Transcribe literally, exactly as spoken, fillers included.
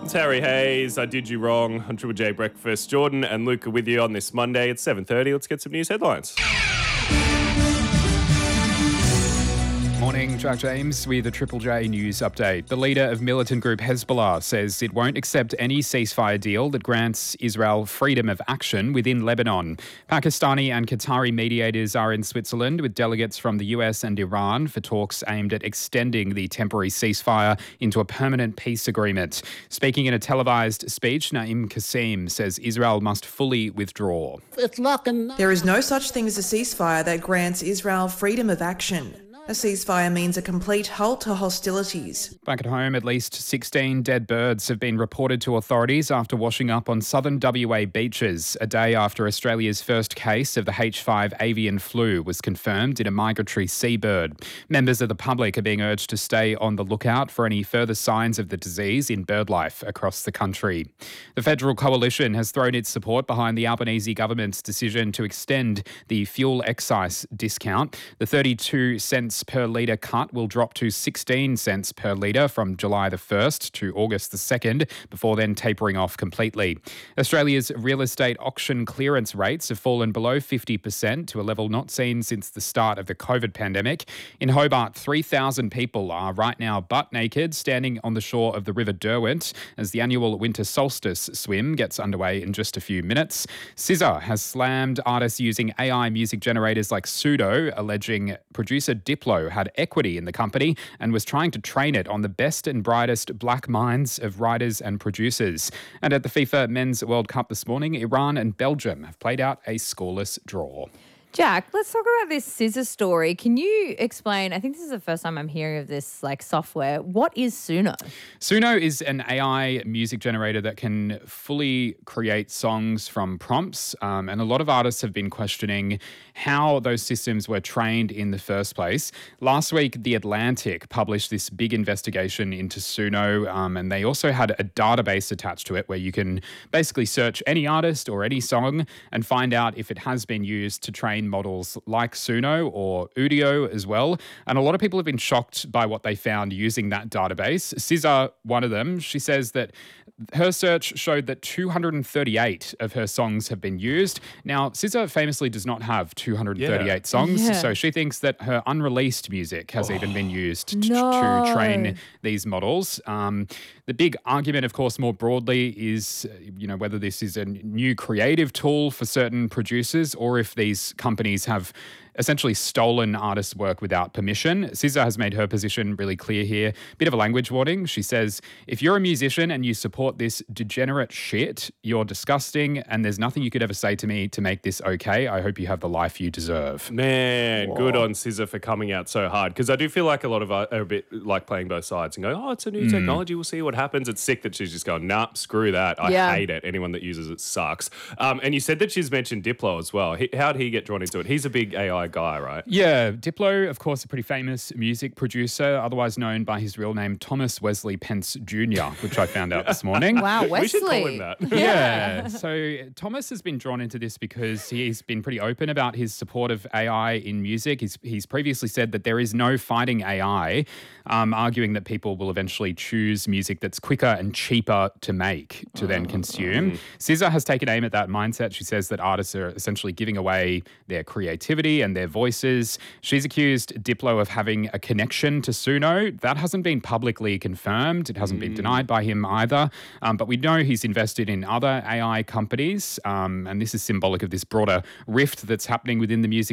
It's Harry Hayes. I did you wrong on Triple J Breakfast. Jordan and Luke are with you on this Monday at seven thirty. Let's get some news headlines. Morning, Jack James with a Triple J news update. The leader of militant group Hezbollah says it won't accept any ceasefire deal that grants Israel freedom of action within Lebanon. Pakistani and Qatari mediators are in Switzerland with delegates from the U S and Iran for talks aimed at extending the temporary ceasefire into a permanent peace agreement. Speaking in a televised speech, Naim Qasim says Israel must fully withdraw. There is no such thing as a ceasefire that grants Israel freedom of action. A ceasefire means a complete halt to hostilities. Back at home, at least sixteen dead birds have been reported to authorities after washing up on southern W A beaches, a day after Australia's first case of the H five avian flu was confirmed in a migratory seabird. Members of the public are being urged to stay on the lookout for any further signs of the disease in bird life across the country. The Federal Coalition has thrown its support behind the Albanese government's decision to extend the fuel excise discount. The thirty-two cents per litre cut will drop to sixteen cents per litre from July the first to August the second, before then tapering off completely. Australia's real estate auction clearance rates have fallen below fifty percent to a level not seen since the start of the COVID pandemic. In Hobart, three thousand people are right now butt naked standing on the shore of the River Derwent as the annual winter solstice swim gets underway in just a few minutes. S Z A has slammed artists using A I music generators like Pseudo, alleging producer Diplo had equity in the company and was trying to train it on the best and brightest black minds of writers and producers. And at the FIFA Men's World Cup this morning, Iran and Belgium have played out a scoreless draw. Jack, let's talk about this Scissor story. Can you explain, I think this is the first time I'm hearing of this like software. What is Suno? Suno is an A I music generator that can fully create songs from prompts. Um, and a lot of artists have been questioning how those systems were trained in the first place. Last week, The Atlantic published this big investigation into Suno. Um, and they also had a database attached to it where you can basically search any artist or any song and find out if it has been used to train models like Suno or Udio as well. And a lot of people have been shocked by what they found using that database. S Z A, one of them, she says that her search showed that two hundred thirty-eight of her songs have been used. Now, S Z A famously does not have two hundred thirty-eight yeah. songs, yeah. so she thinks that her unreleased music has oh, even been used t- no. to train these models. Um, the big argument, of course, more broadly is, you know, whether this is a new creative tool for certain producers or if these companies have essentially stolen artists' work without permission. S Z A has made her position really clear here. Bit of a language warning. She says, if you're a musician and you support this degenerate shit, you're disgusting and there's nothing you could ever say to me to make this okay. I hope you have the life you deserve. Man, Whoa. Good on S Z A for coming out so hard, because I do feel like a lot of us are a bit like playing both sides and going, oh, it's a new mm. technology, we'll see what happens. It's sick that she's just going, nah, screw that. I yeah. hate it. Anyone that uses it sucks. Um, and you said that she's mentioned Diplo as well. He, how'd he get drawn into it? He's a big A I guy, right? Yeah, Diplo, of course, a pretty famous music producer, otherwise known by his real name, Thomas Wesley Pence Junior, which I found out this morning. Wow, Wesley. We should call him that. Yeah. yeah. So Thomas has been drawn into this because he's been pretty open about his support of A I in music. He's, he's previously said that there is no fighting A I, um, arguing that people will eventually choose music that's quicker and cheaper to make, to then consume. Mm. S Z A has taken aim at that mindset. She says that artists are essentially giving away their creativity and their voices. She's accused Diplo of having a connection to Suno. That hasn't been publicly confirmed. It hasn't mm. been denied by him either. Um, but we know he's invested in other A I companies. Um, and this is symbolic of this broader rift that's happening within the music